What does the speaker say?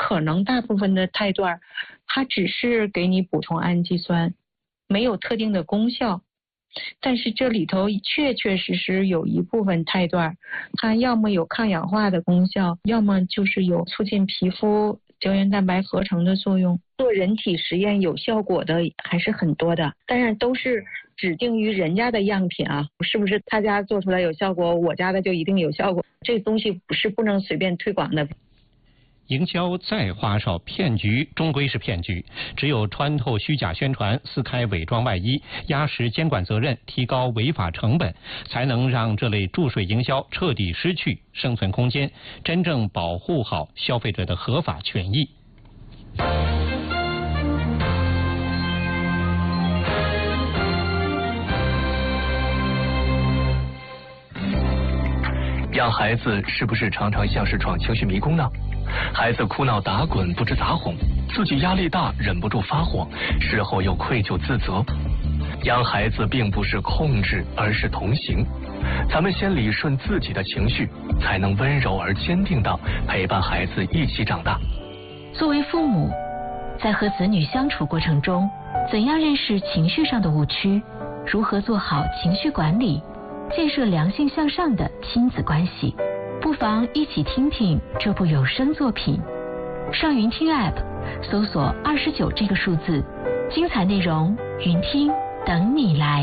可能大部分的肽段，它只是给你补充氨基酸，没有特定的功效。但是这里头确确实实有一部分肽段，它要么有抗氧化的功效，要么就是有促进皮肤胶原蛋白合成的作用。做人体实验有效果的还是很多的，当然都是指定于人家的样品啊，是不是他家做出来有效果，我家的就一定有效果？这东西不能随便推广的。 营销再花哨，骗局终归是骗局。只有穿透虚假宣传，撕开伪装外衣，压实监管责任，提高违法成本，才能让这类注水营销彻底失去生存空间，真正保护好消费者的合法权益。 养孩子是不是常常像是闯情绪迷宫呢？孩子哭闹打滚不知咋哄，自己压力大忍不住发火，事后又愧疚自责。养孩子并不是控制，而是同行。咱们先理顺自己的情绪，才能温柔而坚定地陪伴孩子一起长大。 作为父母，在和子女相处过程中，怎样认识情绪上的误区，如何做好情绪管理，建设良性向上的亲子关系，不妨一起听听这部有声作品。上云听 App 搜索29这个数字，精彩内容云听等你来。